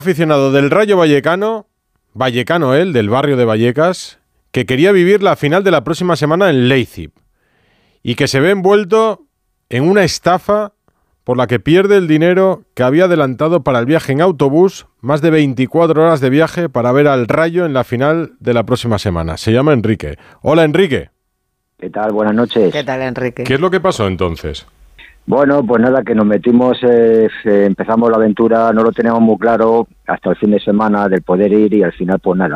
Aficionado del Rayo Vallecano él, del barrio de Vallecas, que quería vivir la final de la próxima semana en Leipzig y que se ve envuelto en una estafa por la que pierde el dinero que había adelantado para el viaje en autobús, más de 24 horas de viaje para ver al Rayo en la final de la próxima semana. Se llama Enrique. Hola, Enrique. ¿Qué tal? Buenas noches. ¿Qué tal, Enrique? ¿Qué es lo que pasó entonces? Bueno, pues nada, que nos metimos, empezamos la aventura, no lo teníamos muy claro hasta el fin de semana del poder ir y al final pues nada,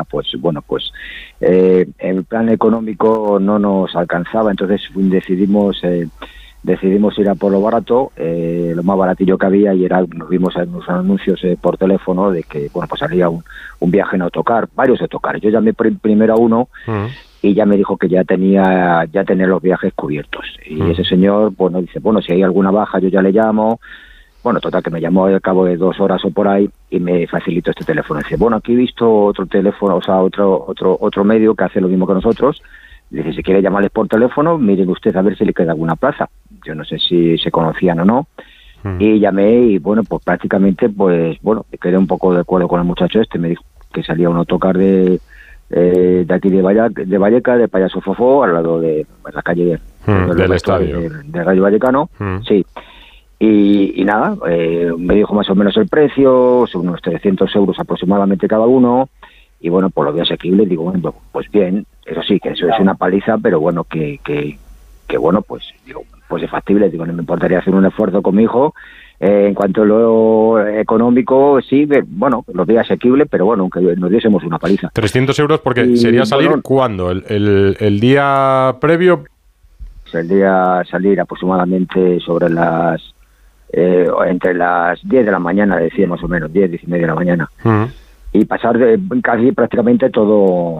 el plan económico no nos alcanzaba, entonces decidimos ir a por lo barato, lo más baratillo que había, y nos vimos en unos anuncios por teléfono de que pues salía un viaje en autocar, varios autocares. Yo llamé primero a uno y ya me dijo que ya tenía los viajes cubiertos. Y ese señor pues nos dice, bueno, si hay alguna baja yo ya le llamo. Bueno, total, que me llamó al cabo de 2 horas o por ahí y me facilitó este teléfono. Dice, bueno, aquí he visto otro teléfono, o sea, otro medio que hace lo mismo que nosotros. Dice, si quiere llamarles por teléfono, miren usted a ver si le queda alguna plaza. Yo no sé si se conocían o no. Y llamé y bueno, pues prácticamente, me quedé un poco de acuerdo con el muchacho este. Me dijo que salía un autocar de aquí de Vallecas, de Payaso Fofó, al lado de la calle del estadio del Rayo Vallecano. Sí. Y nada, me dijo más o menos el precio, son unos 300 euros aproximadamente cada uno. Y bueno, pues lo veo asequible, digo, bueno, pues bien, eso sí, que eso es una paliza, pero bueno, que bueno, pues digo, pues es factible, digo, no me importaría hacer un esfuerzo con mi hijo. En cuanto a lo económico, sí, bueno, lo veo asequible, pero bueno, aunque nos diésemos una paliza. 300 euros porque sería salir, bueno, ¿cuándo? ¿El día previo? El día salir aproximadamente sobre entre las 10 de la mañana, decía más o menos, 10 y media de la mañana. Y pasar casi prácticamente todo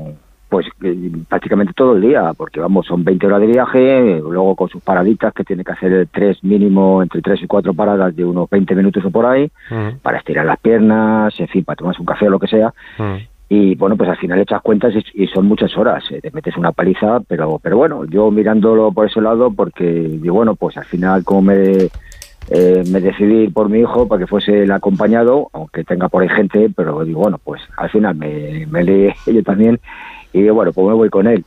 el día, porque vamos, son 20 horas de viaje, luego con sus paraditas que tiene que hacer entre 3 y 4 paradas de unos 20 minutos o por ahí, para estirar las piernas, en fin, para tomarse un café o lo que sea. Y bueno, pues al final echas cuentas y son muchas horas, te metes una paliza, pero bueno, yo mirándolo por ese lado, porque digo, bueno, pues al final como me decidí por mi hijo para que fuese el acompañado, aunque tenga por ahí gente, pero digo, bueno, pues al final me leí yo también y digo, bueno, pues me voy con él.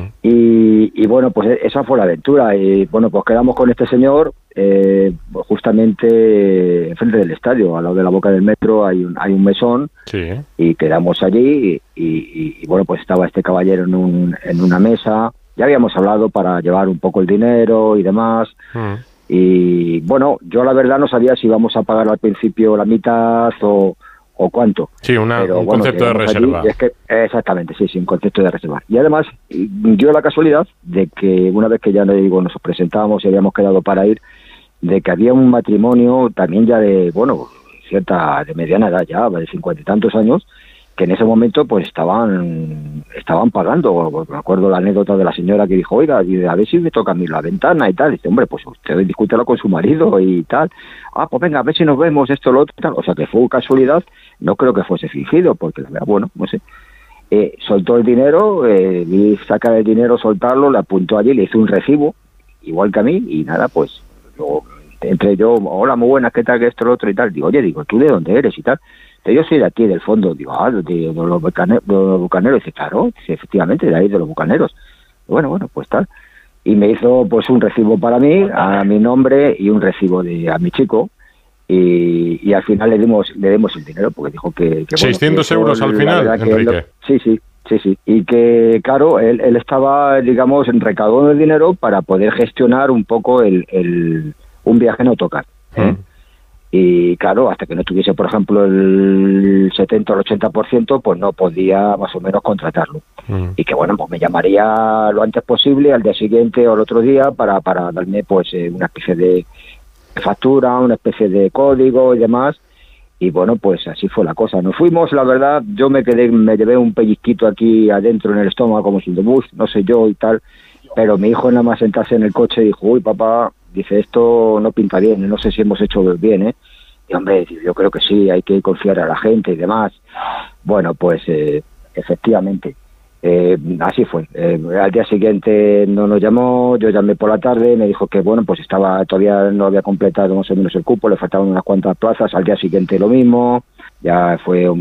Y bueno, pues esa fue la aventura. Y bueno, pues quedamos con este señor justamente enfrente del estadio, al lado de la boca del metro hay un mesón. Sí. Y quedamos allí y bueno, pues estaba este caballero en una mesa. Ya habíamos hablado para llevar un poco el dinero y demás. Y bueno, yo la verdad no sabía si íbamos a pagar al principio la mitad o cuánto. Sí, un concepto de reserva. Exactamente, sí, un concepto de reserva. Y además, dio la casualidad de que una vez que ya nos presentábamos y habíamos quedado para ir, de que había un matrimonio también ya de mediana edad ya, de 50 y tantos años, que en ese momento pues estaban pagando. Me acuerdo la anécdota de la señora que dijo, oiga, a ver si me toca a mí la ventana y tal. Y dice, hombre, pues usted discútelo con su marido y tal. Pues venga, a ver si nos vemos, esto, lo otro, tal. O sea, que fue casualidad, no creo que fuese fingido, porque, bueno, no sé. Soltó el dinero, vi sacar el dinero, soltarlo, le apuntó allí, le hizo un recibo, igual que a mí, y nada, pues luego entre yo, hola, muy buenas, ¿qué tal, que esto, lo otro y tal? Digo, oye, ¿tú de dónde eres y tal? Yo soy de aquí, del fondo. Digo, de los bucaneros. Dice, claro, sí, efectivamente, de ahí, de los bucaneros. Bueno, pues tal. Y me hizo pues un recibo para mí, a mi nombre, y un recibo a mi chico. Y al final le dimos el dinero, porque dijo que 600 euros al final, Enrique. Sí. Y que, claro, él estaba, digamos, recaudando el dinero para poder gestionar un poco un viaje en autocar. Y claro, hasta que no tuviese, por ejemplo, el 70 o el 80%, pues no podía más o menos contratarlo. Y que bueno, pues me llamaría lo antes posible, al día siguiente o el otro día, para darme pues una especie de factura, una especie de código y demás. Y bueno, pues así fue la cosa. Nos fuimos, la verdad, yo me llevé un pellizquito aquí adentro en el estómago, como si de bus, no sé yo y tal. Pero mi hijo nada más sentarse en el coche dijo, uy, papá, dice, esto no pinta bien, no sé si hemos hecho bien, Y hombre, yo creo que sí, hay que confiar a la gente y demás. Bueno, pues efectivamente, así fue. Al día siguiente no nos llamó, yo llamé por la tarde, me dijo que bueno, pues todavía no había completado más o menos el cupo, le faltaban unas cuantas plazas, al día siguiente lo mismo, ya fue